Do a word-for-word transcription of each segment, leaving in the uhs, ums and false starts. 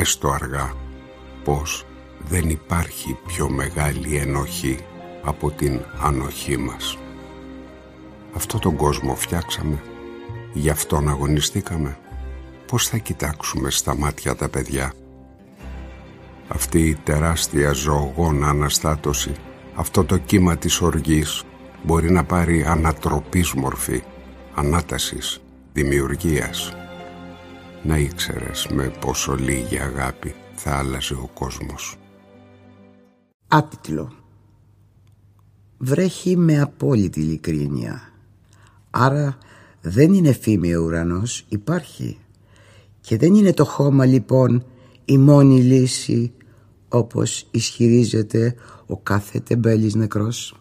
έστω αργά, πως δεν υπάρχει πιο μεγάλη ενοχή από την ανοχή μας. Αυτό τον κόσμο φτιάξαμε, γι' αυτόν αγωνιστήκαμε. Πώς θα κοιτάξουμε στα μάτια τα παιδιά? Αυτή η τεράστια ζωογόνα αναστάτωση, αυτό το κύμα της οργής μπορεί να πάρει ανατροπής μορφή, ανάτασης, δημιουργίας. Να ήξερες με πόσο λίγη αγάπη θα άλλαζε ο κόσμος. Άτιτλο. Βρέχει με απόλυτη ειλικρίνεια. Άρα δεν είναι φήμη ο ουρανός, υπάρχει. Και δεν είναι το χώμα λοιπόν η μόνη λύση, όπως ισχυρίζεται ο κάθε τεμπέλης νεκρός.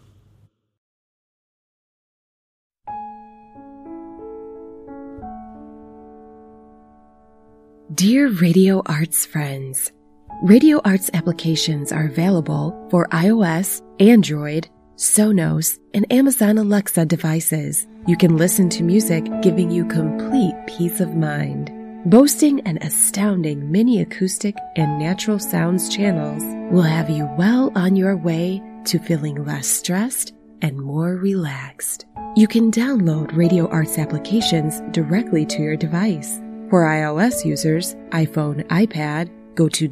Dear Radio Arts friends, Radio Arts applications are available for iOS, Android, Sonos, and Amazon Alexa devices. You can listen to music giving you complete peace of mind. Boasting an astounding mini acoustic and natural sounds channels will have you well on your way to feeling less stressed and more relaxed. You can download Radio Arts applications directly to your device. For iOS users, iPhone, iPad, go to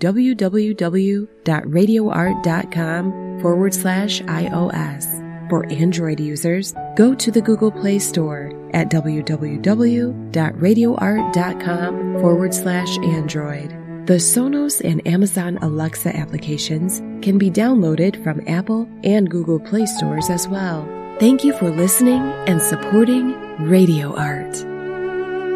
www.radioart.com forward slash iOS. For Android users, go to the Google Play Store at www.radioart.com forward slash Android. The Sonos and Amazon Alexa applications can be downloaded from Apple and Google Play stores as well. Thank you for listening and supporting Radio Art.